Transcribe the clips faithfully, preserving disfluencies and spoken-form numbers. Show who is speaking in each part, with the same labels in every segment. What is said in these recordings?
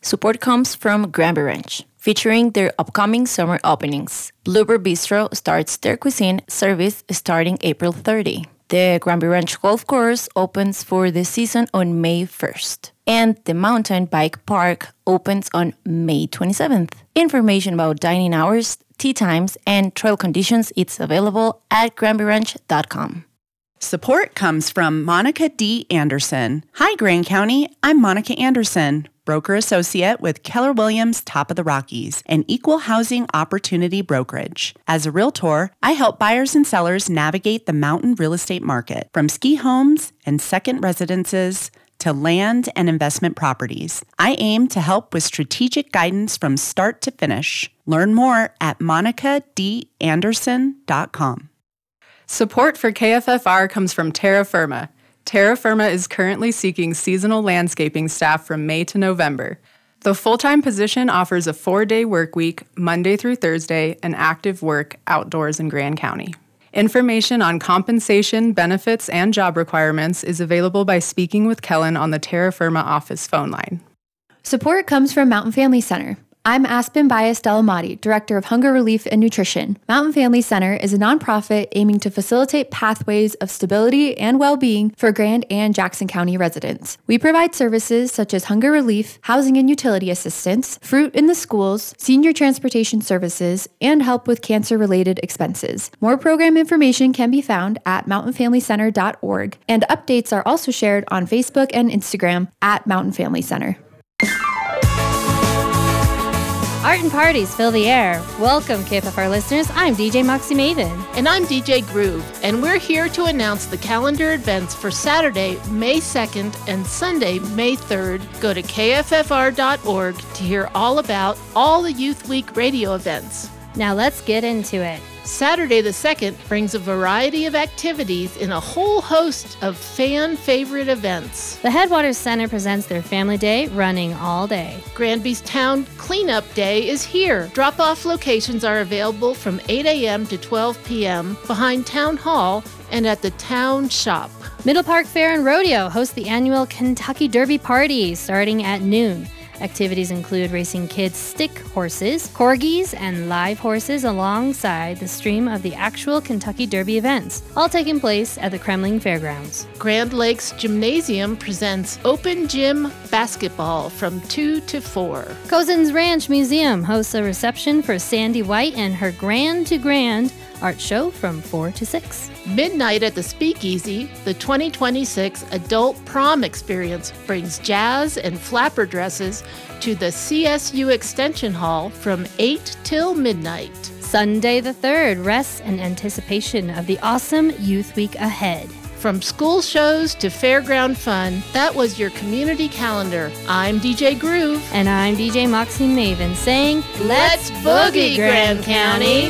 Speaker 1: Support comes from Granby Ranch, featuring their upcoming summer openings. Bluebird Bistro starts their cuisine service starting April thirtieth. The Granby Ranch Golf Course opens for the season on May first. And the Mountain Bike Park opens on May twenty-seventh. Information about dining hours, tea times, and trail conditions is available at granby ranch dot com.
Speaker 2: Support comes from Monica D. Anderson. Hi, Grand County. I'm Monica Anderson, broker associate with Keller Williams Top of the Rockies, an equal housing opportunity brokerage. As a realtor, I help buyers and sellers navigate the mountain real estate market, from ski homes and second residences to land and investment properties. I aim to help with strategic guidance from start to finish. Learn more at monica d anderson dot com.
Speaker 3: Support for K F F R comes from Terra Firma. Terra Firma is currently seeking seasonal landscaping staff from May to November. The full-time position offers a four-day work week, Monday through Thursday, and active work outdoors in Grand County. Information on compensation, benefits, and job requirements is available by speaking with Kellen on the Terra Firma office phone line.
Speaker 4: Support comes from Mountain Family Center. I'm Aspen Bias Delamati, Director of Hunger Relief and Nutrition. Mountain Family Center is a nonprofit aiming to facilitate pathways of stability and well-being for Grand and Jackson County residents. We provide services such as hunger relief, housing and utility assistance, fruit in the schools, senior transportation services, and help with cancer-related expenses. More program information can be found at mountain family center dot org, and updates are also shared on Facebook and Instagram at Mountain Family Center.
Speaker 5: Art and parties fill the air. Welcome, K F F R listeners. I'm D J Moxie Maven.
Speaker 6: And I'm D J Groove. And we're here to announce the calendar events for Saturday, May second and Sunday, May third. Go to K F F R dot org to hear all about all the Youth Week radio events.
Speaker 5: Now let's get into it.
Speaker 6: Saturday the second brings a variety of activities in a whole host of fan favorite events.
Speaker 5: The Headwaters Center presents their Family Day, running all day.
Speaker 6: Granby's Town Cleanup Day is here. Drop-off locations are available from eight a.m. to twelve p.m. behind Town Hall and at the Town Shop.
Speaker 5: Middle Park Fair and Rodeo host the annual Kentucky Derby Party starting at noon. Activities include racing kids' stick horses, corgis, and live horses alongside the stream of the actual Kentucky Derby events, all taking place at the Kremling Fairgrounds.
Speaker 6: Grand Lakes Gymnasium presents Open Gym Basketball from two to four.
Speaker 5: Cozen's Ranch Museum hosts a reception for Sandy White and her Grand to Grand art show from four to six.
Speaker 6: Midnight at the Speakeasy, the twenty twenty-six Adult Prom Experience brings jazz and flapper dresses to the C S U Extension Hall from eight till midnight.
Speaker 5: Sunday the third rests in anticipation of the awesome Youth Week ahead.
Speaker 6: From school shows to fairground fun, that was your community calendar. I'm D J Groove.
Speaker 5: And I'm D J Moxie Maven saying,
Speaker 6: Let's boogie, Grand County!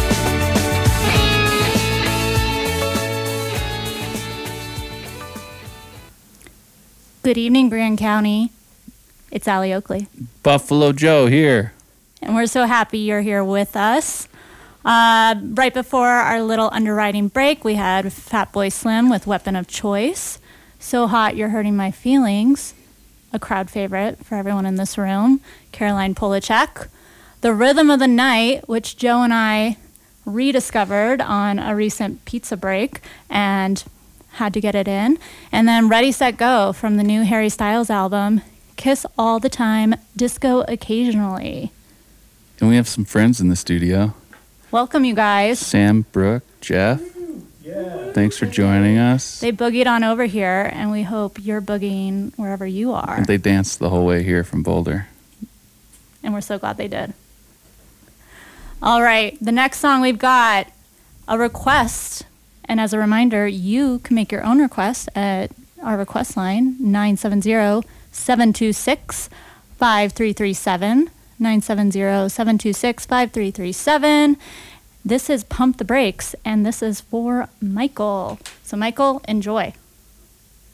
Speaker 7: Good evening, Grand County. It's Allie Oakley.
Speaker 8: Buffalo Joe here.
Speaker 7: And we're so happy you're here with us. Uh, right before our little underwriting break, we had Fatboy Slim with Weapon of Choice. So Hot, You're Hurting My Feelings, a crowd favorite for everyone in this room. Caroline Polachek. The Rhythm of the Night, which Joe and I rediscovered on a recent pizza break and had to get it in. And then Ready, Set, Go from the new Harry Styles album, Kiss All the Time, Disco Occasionally.
Speaker 8: And we have some friends in the studio.
Speaker 7: Welcome, you guys.
Speaker 8: Sam, Brooke, Jeff. Yeah. Thanks for joining us.
Speaker 7: They boogied on over here, and we hope you're boogieing wherever you are.
Speaker 8: And they danced the whole way here from Boulder.
Speaker 7: And we're so glad they did. All right, the next song we've got a request. And as a reminder, you can make your own request at our request line, nine seven zero, seven two six, five three three seven, nine seven zero, seven two six, five three three seven. This is Pump the Brakes, and this is for Michael. So, Michael, enjoy.